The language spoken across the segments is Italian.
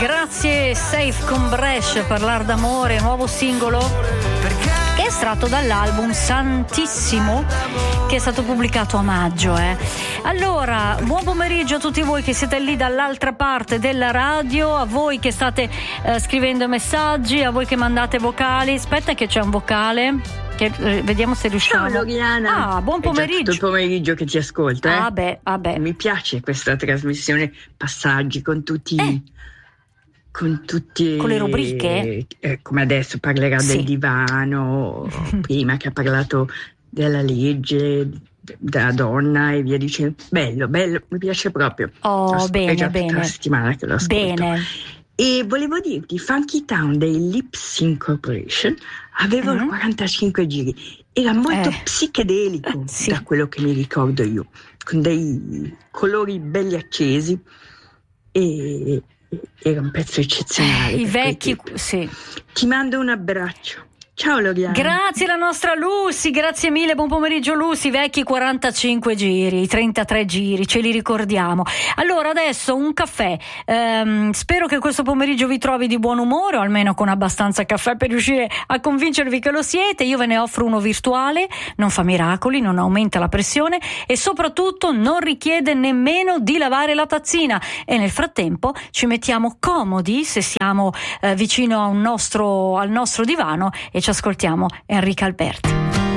Grazie Safe con Brescia, Parlar d'amore, nuovo singolo che è estratto dall'album Santissimo che è stato pubblicato a maggio. Allora, buon pomeriggio a tutti voi che siete lì dall'altra parte della radio, a voi che state scrivendo messaggi, a voi che mandate vocali. Aspetta che c'è un vocale. Vediamo se riusciamo. Ciao Loriana. Buon pomeriggio. È già tutto il pomeriggio che ti ascolto. Vabbè. Mi piace questa trasmissione, passaggi con tutti. Con le rubriche. Come adesso parlerà del divano, prima che ha parlato della legge, della donna e via dicendo. Bello, mi piace proprio. Bene. È già tutta la settimana che lo ascolto. Bene. E volevo dirti, Funky Town dei Lips Incorporation avevano 45 giri, era molto psichedelico da quello che mi ricordo io, con dei colori belli accesi era un pezzo eccezionale. I vecchi, sì. Ti mando un abbraccio. Ciao Loriana. Grazie la nostra Lucy, grazie mille, buon pomeriggio Lucy. Vecchi 45 giri, 33 giri, ce li ricordiamo. Allora adesso un caffè, spero che questo pomeriggio vi trovi di buon umore, o almeno con abbastanza caffè per riuscire a convincervi che lo siete. Io ve ne offro uno virtuale, non fa miracoli, non aumenta la pressione e soprattutto non richiede nemmeno di lavare la tazzina, e nel frattempo ci mettiamo comodi se siamo vicino al nostro divano e ci ascoltiamo Enrica Alberti.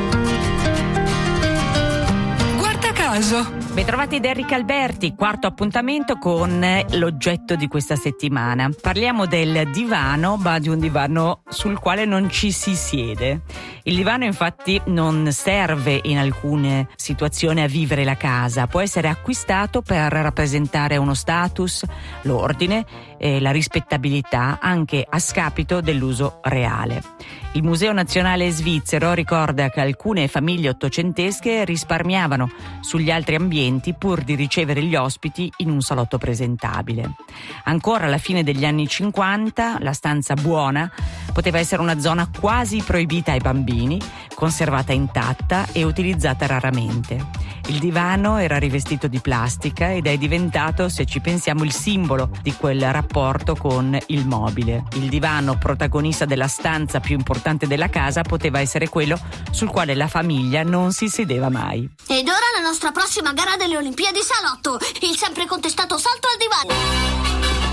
Guarda caso. Bentrovati da Enrica Alberti, quarto appuntamento con l'oggetto di questa settimana. Parliamo del divano, ma di un divano sul quale non ci si siede. Il divano infatti non serve in alcune situazioni a vivere la casa, può essere acquistato per rappresentare uno status, l'ordine e la rispettabilità, anche a scapito dell'uso reale. Il Museo Nazionale Svizzero ricorda che alcune famiglie ottocentesche risparmiavano sugli altri ambienti pur di ricevere gli ospiti in un salotto presentabile. Ancora alla fine degli anni 50 la stanza buona poteva essere una zona quasi proibita ai bambini, conservata intatta e utilizzata raramente. Il divano era rivestito di plastica ed è diventato, se ci pensiamo, il simbolo di quel rapporto con il mobile. Il divano, protagonista della stanza più importante della casa, poteva essere quello sul quale la famiglia non si sedeva mai. Ed ora la nostra prossima gara delle Olimpiadi salotto, il sempre contestato salto al divano.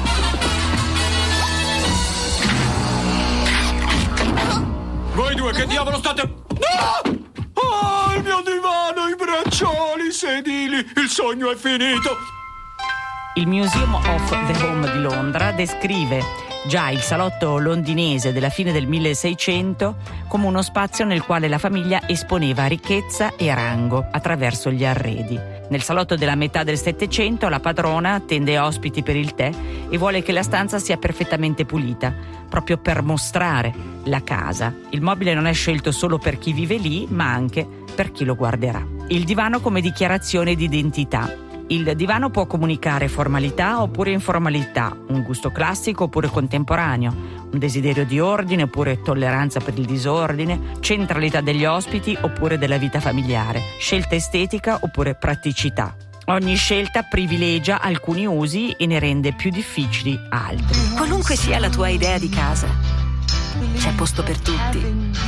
Voi due che diavolo state... Ah, il mio divano, i braccioli, i sedili, il sogno è finito. Il Museum of the Home di Londra descrive già il salotto londinese della fine del 1600 come uno spazio nel quale la famiglia esponeva ricchezza e rango attraverso gli arredi. Nel salotto della metà del Settecento la padrona attende ospiti per il tè e vuole che la stanza sia perfettamente pulita, proprio per mostrare la casa. Il mobile non è scelto solo per chi vive lì, ma anche per chi lo guarderà. Il divano come dichiarazione di identità. Il divano può comunicare formalità oppure informalità, un gusto classico oppure contemporaneo, un desiderio di ordine oppure tolleranza per il disordine, centralità degli ospiti oppure della vita familiare, scelta estetica oppure praticità. Ogni scelta privilegia alcuni usi e ne rende più difficili altri. Qualunque sia la tua idea di casa, c'è posto per tutti.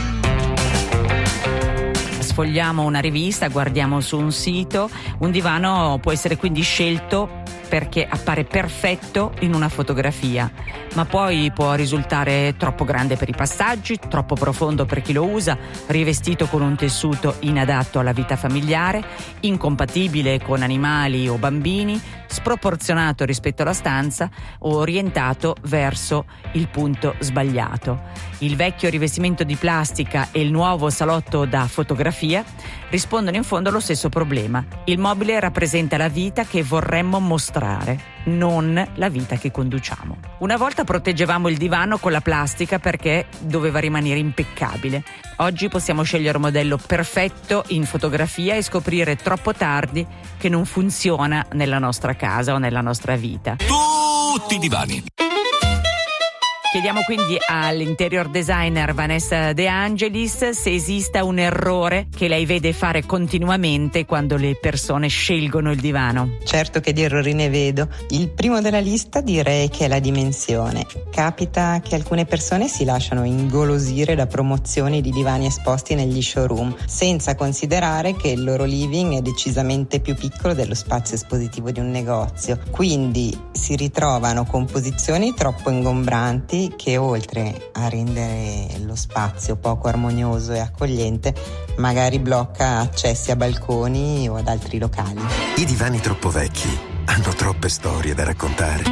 Sfogliamo una rivista, guardiamo su un sito, un divano può essere quindi scelto perché appare perfetto in una fotografia, ma poi può risultare troppo grande per i passaggi, troppo profondo per chi lo usa, rivestito con un tessuto inadatto alla vita familiare, incompatibile con animali o bambini, sproporzionato rispetto alla stanza o orientato verso il punto sbagliato. Il vecchio rivestimento di plastica e il nuovo salotto da fotografia rispondono in fondo allo stesso problema. Il mobile rappresenta la vita che vorremmo mostrare, non la vita che conduciamo. Una volta proteggevamo il divano con la plastica perché doveva rimanere impeccabile. Oggi possiamo scegliere un modello perfetto in fotografia e scoprire troppo tardi che non funziona nella nostra casa o nella nostra vita. Tutti i divani. Chiediamo quindi all'interior designer Vanessa De Angelis se esista un errore che lei vede fare continuamente quando le persone scelgono il divano. Certo che di errori ne vedo. Il primo della lista direi che è la dimensione. Capita che alcune persone si lasciano ingolosire da promozioni di divani esposti negli showroom, senza considerare che il loro living è decisamente più piccolo dello spazio espositivo di un negozio. Quindi si ritrovano con posizioni troppo ingombranti che, oltre a rendere lo spazio poco armonioso e accogliente, magari blocca accessi a balconi o ad altri locali. I divani troppo vecchi hanno troppe storie da raccontare.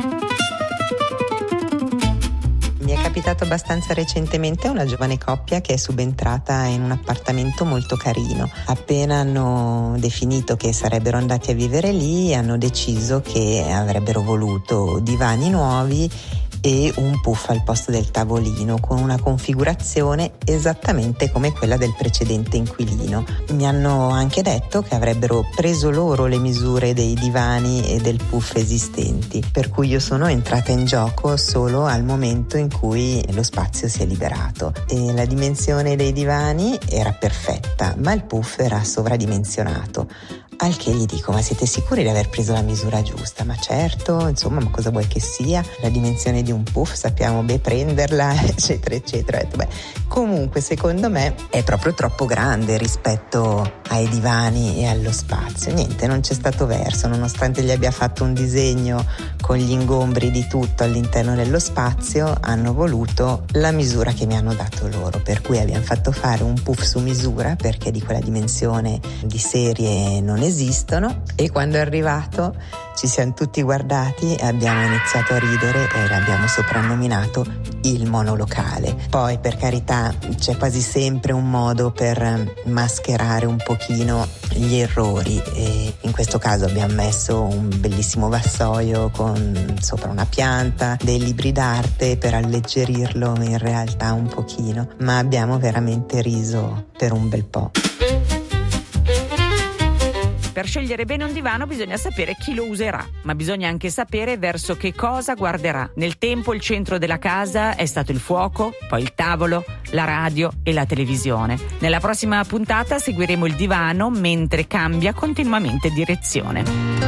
Mi è capitato abbastanza recentemente una giovane coppia che è subentrata in un appartamento molto carino. Appena hanno definito che sarebbero andati a vivere lì, hanno deciso che avrebbero voluto divani nuovi e un puff al posto del tavolino, con una configurazione esattamente come quella del precedente inquilino. Mi hanno anche detto che avrebbero preso loro le misure dei divani e del puff esistenti, per cui io sono entrata in gioco solo al momento in cui lo spazio si è liberato. E la dimensione dei divani era perfetta, ma il puff era sovradimensionato. Al che gli dico: ma siete sicuri di aver preso la misura giusta? Ma certo, insomma, ma cosa vuoi che sia? La dimensione di un puff sappiamo prenderla, eccetera eccetera. Ho detto, comunque secondo me è proprio troppo grande rispetto ai divani e allo spazio. Niente, non c'è stato verso, nonostante gli abbia fatto un disegno con gli ingombri di tutto all'interno dello spazio, hanno voluto la misura che mi hanno dato loro, per cui abbiamo fatto fare un puff su misura, perché di quella dimensione di serie non esistono, e quando è arrivato ci siamo tutti guardati e abbiamo iniziato a ridere e l'abbiamo soprannominato il monolocale. Poi, per carità, c'è quasi sempre un modo per mascherare un pochino gli errori, e in questo caso abbiamo messo un bellissimo vassoio con sopra una pianta, dei libri d'arte per alleggerirlo in realtà un pochino, ma abbiamo veramente riso per un bel po'. Per scegliere bene un divano bisogna sapere chi lo userà, ma bisogna anche sapere verso che cosa guarderà. Nel tempo il centro della casa è stato il fuoco, poi il tavolo, la radio e la televisione. Nella prossima puntata seguiremo il divano mentre cambia continuamente direzione.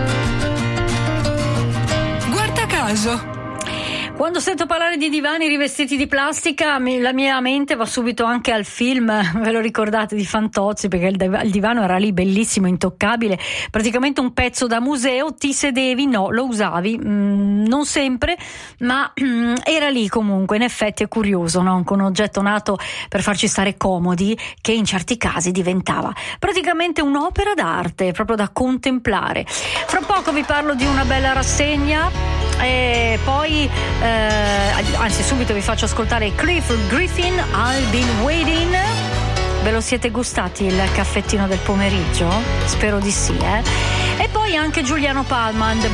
Guarda caso! Quando sento parlare di divani rivestiti di plastica, la mia mente va subito anche al film, ve lo ricordate, di Fantozzi, perché il divano era lì bellissimo, intoccabile, praticamente un pezzo da museo. Ti sedevi, no, lo usavi, non sempre, ma era lì comunque. In effetti è curioso, no? Un oggetto nato per farci stare comodi, che in certi casi diventava praticamente un'opera d'arte, proprio da contemplare. Fra poco vi parlo di una bella rassegna e poi anzi subito vi faccio ascoltare Cliff Griffin, I've Been Waiting. Ve lo siete gustati il caffettino del pomeriggio? Spero di sì, E poi anche Giuliano Palman,